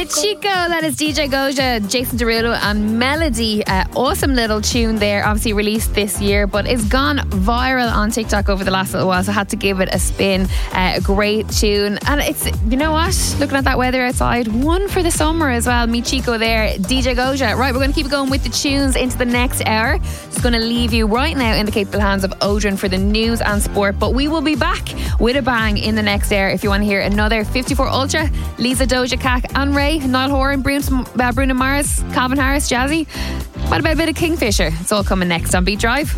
Chico, that is DJ Goja, Jason Derulo and Melody. Awesome little tune there, obviously released this year, but it's gone viral on TikTok over the last little while, so I had to give it a spin. A great tune. And it's, you know what, looking at that weather outside, one for the summer as well. Me Chico there, DJ Goja. Right, we're going to keep going with the tunes into the next hour. Just going to leave you right now in the capable hands of Odrin for the news and sport, but we will be back with a bang in the next hour. If you want to hear another 54 Ultra, Lisa, Doja Cat and Ray, Niall Horan, Bruno Mars, Calvin Harris, Jazzy. What about a bit of Kingfisher? It's all coming next on Beat Drive.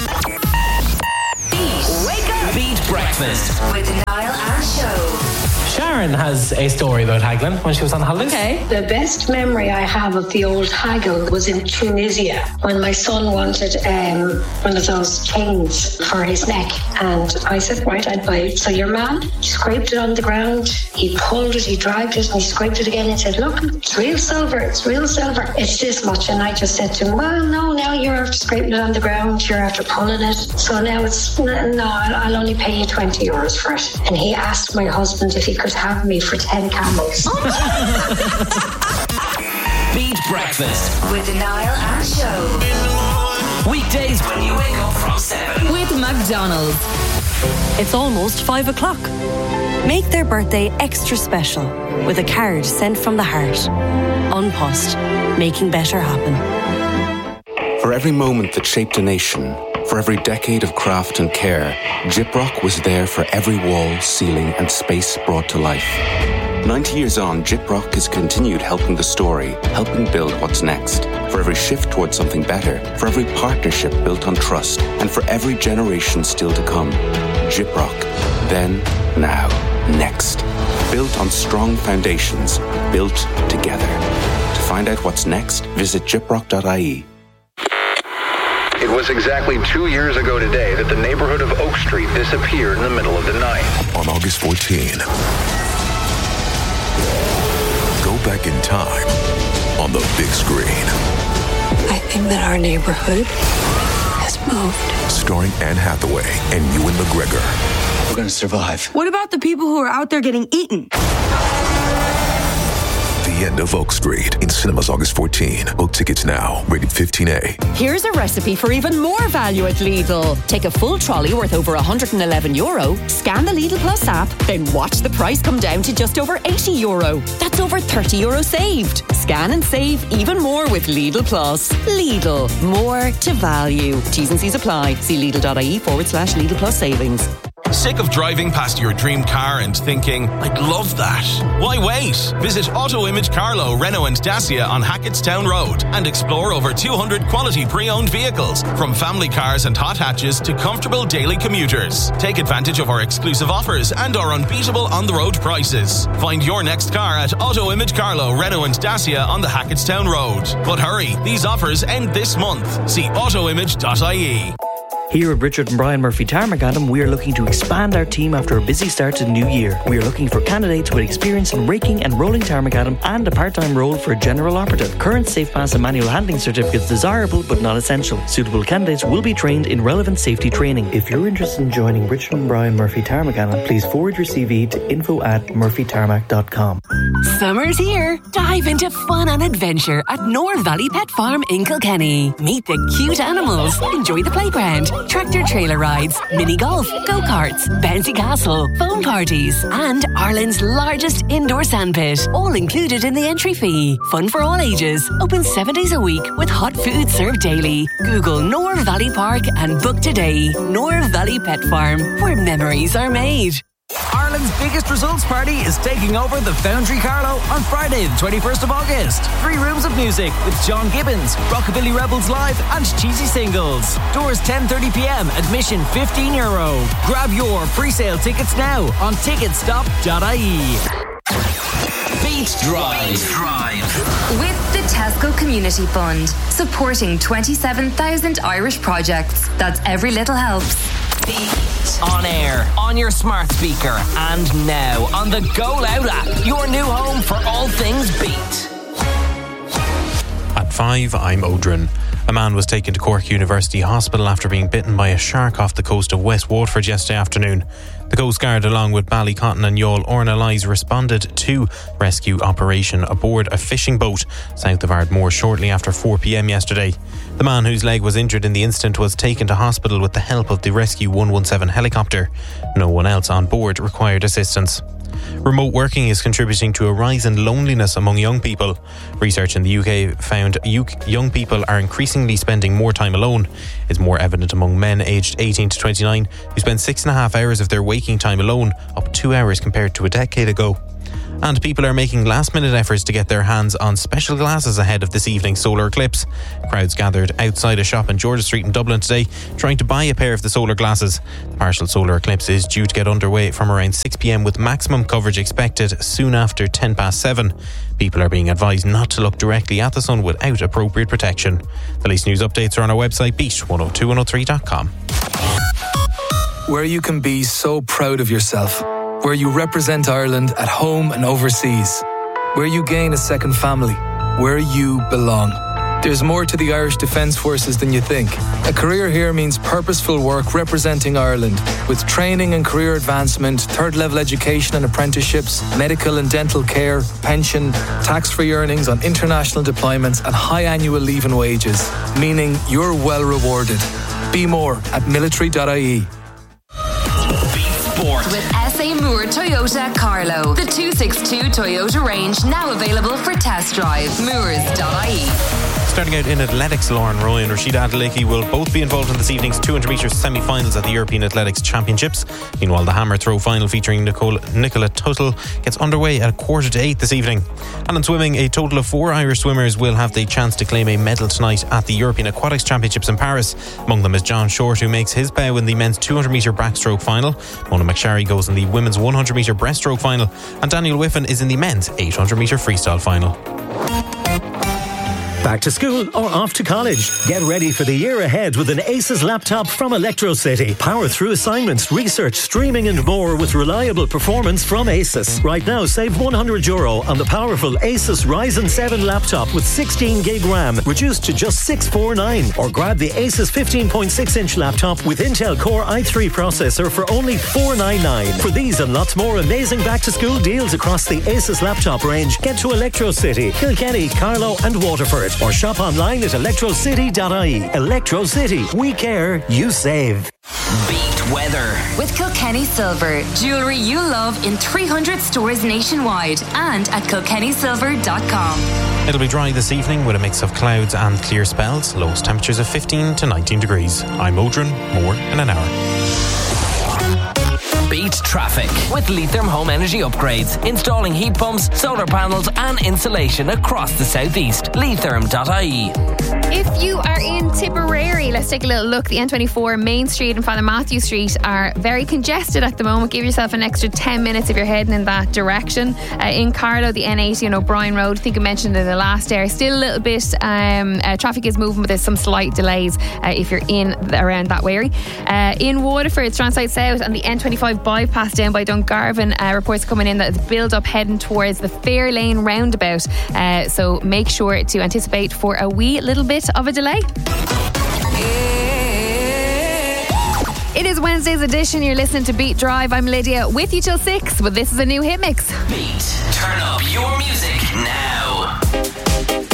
Wake up! Beat Breakfast with Niall and Show. Sharon has a story about haggling when she was on holidays. Okay. The best memory I have of the old haggle was in Tunisia when my son wanted one of those chains for his neck, and I said, right, I'd buy it. So your man, he scraped it on the ground, he pulled it, he dragged it, and he scraped it again and said, look, it's real silver, it's real silver, it's this much. And I just said to him, well, no, now you're after scraping it on the ground, you're after pulling it, so now it's, no, I'll only pay you €20 for it. And he asked my husband if he could have me for 10 camels. Beat Breakfast with Niall and Show. Weekdays when you wake up from 7 with McDonald's. It's almost 5 o'clock. Make their birthday extra special with a card sent from the heart. Unpost, making better happen. For every moment that shaped a nation, for every decade of craft and care, Gyprock was there for every wall, ceiling and space brought to life. 90 years on, Gyprock has continued helping the story, helping build what's next. For every shift towards something better, for every partnership built on trust, and for every generation still to come. Gyprock. Then, now, next. Built on strong foundations, built together. To find out what's next, visit gyprock.ie. It was exactly 2 years ago today that the neighborhood of Oak Street disappeared in the middle of the night. On August 14, go back in time on the big screen. I think that our neighborhood has moved. Starring Anne Hathaway and Ewan McGregor. We're going to survive. What about the people who are out there getting eaten? The End of Oak Street in cinemas August 14. Book tickets now. Rated 15A. Here's a recipe for even more value at Lidl. Take a full trolley worth over €111, scan the Lidl Plus app, then watch the price come down to just over €80. That's over €30 saved. Scan and save even more with Lidl Plus. Lidl, more to value. T's and C's apply. See Lidl.ie/Lidl Plus savings. Sick of driving past your dream car and thinking, I'd love that? Why wait? Visit Auto Image Carlow, Renault and Dacia on Hackettstown Road and explore over 200 quality pre-owned vehicles, from family cars and hot hatches to comfortable daily commuters. Take advantage of our exclusive offers and our unbeatable on-the-road prices. Find your next car at Auto Image Carlow, Renault and Dacia on the Hackettstown Road. But hurry, these offers end this month. See autoimage.ie. Here at Richard and Brian Murphy Tarmacadam, we are looking to expand our team after a busy start to the new year. We are looking for candidates with experience in raking and rolling Tarmacadam and a part-time role for a general operative. Current safe pass and manual handling certificates desirable but not essential. Suitable candidates will be trained in relevant safety training. If you're interested in joining Richard and Brian Murphy Tarmacadam, please forward your CV to info@murphytarmac.com. Summer's here. Dive into fun and adventure at North Valley Pet Farm in Kilkenny. Meet the cute animals, enjoy the playground, tractor trailer rides, mini golf, go-karts, bouncy castle, foam parties, and Ireland's largest indoor sandpit, all included in the entry fee. Fun for all ages, open 7 days a week with hot food served daily. Google North Valley Park and book today. North Valley Pet Farm, where memories are made. Ireland's biggest results party is taking over the Foundry Carlow on Friday the 21st of August. 3 rooms of music with John Gibbons, Rockabilly Rebels Live and Cheesy Singles. Doors 10:30pm, admission €15. Grab your pre-sale tickets now on ticketstop.ie. Beat Drive. With the Tesco Community Fund, supporting 27,000 Irish projects. That's every little helps. Beat. On air, on your smart speaker, and now on the Go Loud app, your new home for all things Beat. At 5, I'm Odrin. A man was taken to Cork University Hospital after being bitten by a shark off the coast of West Waterford yesterday afternoon. The Coast Guard, along with Ballycotton and Youghal Ornalise, responded to rescue operation aboard a fishing boat south of Ardmore shortly after 4 p.m. yesterday. The man whose leg was injured in the incident was taken to hospital with the help of the Rescue 117 helicopter. No one else on board required assistance. Remote working is contributing to a rise in loneliness among young people. Research in the UK found young people are increasingly spending more time alone. It's more evident among men aged 18 to 29 who spend 6.5 hours of their waking time alone, up 2 hours compared to a decade ago. And people are making last-minute efforts to get their hands on special glasses ahead of this evening's solar eclipse. Crowds gathered outside a shop in Georgia Street in Dublin today trying to buy a pair of the solar glasses. The partial solar eclipse is due to get underway from around 6 p.m. with maximum coverage expected soon after 7:10. People are being advised not to look directly at the sun without appropriate protection. The latest news updates are on our website beat102103.com. Where you can be so proud of yourself. Where you represent Ireland at home and overseas. Where you gain a second family. Where you belong. There's more to the Irish Defence Forces than you think. A career here means purposeful work representing Ireland, with training and career advancement, third-level education and apprenticeships, medical and dental care, pension, tax-free earnings on international deployments and high annual leave and wages, meaning you're well rewarded. Be more at military.ie. With SA Moore Toyota Carlow. The 262 Toyota range now available for test drive. Moores.ie. Starting out in athletics, Lauren Roy and Rashida Adeleke will both be involved in this evening's 200 metres semi-finals at the European Athletics Championships. Meanwhile, the hammer throw final featuring Nicola Tuttle gets underway at 7:45 this evening. And in swimming, a total of 4 Irish swimmers will have the chance to claim a medal tonight at the European Aquatics Championships in Paris. Among them is John Short, who makes his bow in the men's 200 metre backstroke final. Mona McSharry goes in the women's 100 metre breaststroke final. And Daniel Whiffen is in the men's 800 metre freestyle final. Back to school or off to college? Get ready for the year ahead with an Asus laptop from Electrocity. Power through assignments, research, streaming and more with reliable performance from Asus. Right now, save €100 on the powerful Asus Ryzen 7 laptop with 16 gig RAM, reduced to just $649. Or grab the Asus 15.6-inch laptop with Intel Core i3 processor for only $499. For these and lots more amazing back-to-school deals across the Asus laptop range, get to Electrocity, Kilkenny, Carlow and Waterford. Or shop online at electrocity.ie. Electrocity. We care. You save. Beat weather. With Kilkenny Silver. Jewellery you love in 300 stores nationwide and at kilkennysilver.com. It'll be dry this evening with a mix of clouds and clear spells. Lowest temperatures of 15 to 19 degrees. I'm Odrin. More in an hour. Beat traffic with Leitrim Home Energy Upgrades. Installing heat pumps, solar panels and insulation across the southeast. Leitrim.ie. If you are in Tipperary, let's take a little look. The N24 Main Street and Father Matthew Street are very congested at the moment. Give yourself an extra 10 minutes if you're heading in that direction. In Carlow, the N80 and O'Brien Road, I think I mentioned in the last hour, still a little bit traffic is moving, but there's some slight delays if you're in around that way. In Waterford, Stranside South and the N25 bypass down by Dungarvan, reports coming in that it's build up heading towards the Fair Lane roundabout, so make sure to anticipate for a wee little bit of a delay. It is Wednesday's edition. You're listening to Beat Drive. I'm Lydia with you till 6, but this is a new hit mix. Beat, turn up your music now.